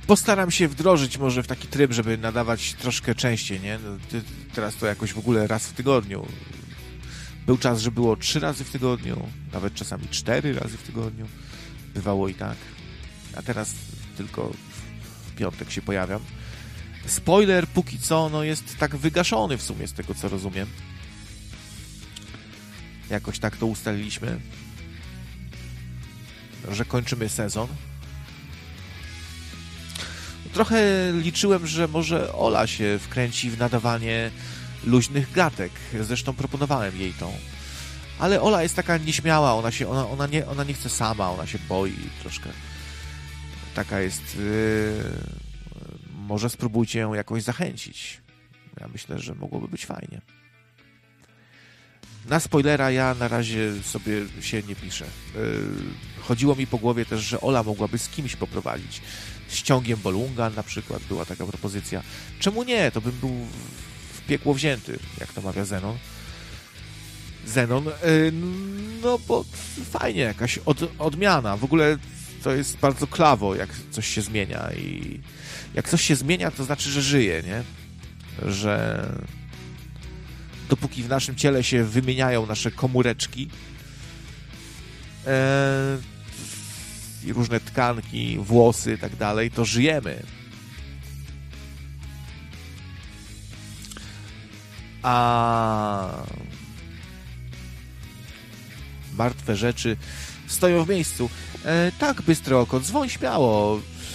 Postaram się wdrożyć może w taki tryb, żeby nadawać troszkę częściej, nie? No, teraz to jakoś w ogóle raz w tygodniu. Był czas, że było 3 razy w tygodniu, nawet czasami 4 razy w tygodniu. Bywało i tak. A teraz tylko w piątek się pojawiam. Spoiler póki co no jest tak wygaszony w sumie z tego, co rozumiem. Jakoś tak to ustaliliśmy, że kończymy sezon. Trochę liczyłem, że może Ola się wkręci w nadawanie luźnych gatek. Zresztą proponowałem jej tą. Ale Ola jest taka nieśmiała, ona nie chce sama, ona się boi troszkę. Taka jest... Może spróbujcie ją jakoś zachęcić. Ja myślę, że mogłoby być fajnie. Na spoilera ja na razie sobie się nie piszę. Chodziło mi po głowie też, że Ola mogłaby z kimś poprowadzić. Z ciągiem Bolunga na przykład była taka propozycja. Czemu nie? To bym był w piekło wzięty, jak to mawia Zenon. No bo fajnie, jakaś odmiana. W ogóle to jest bardzo klawo, jak coś się zmienia i jak coś się zmienia, to znaczy, że żyje, nie? Że dopóki w naszym ciele się wymieniają nasze komóreczki i różne tkanki, włosy i tak dalej, to żyjemy. A martwe rzeczy stoją w miejscu. Tak, bystre oko, dzwoń śmiało.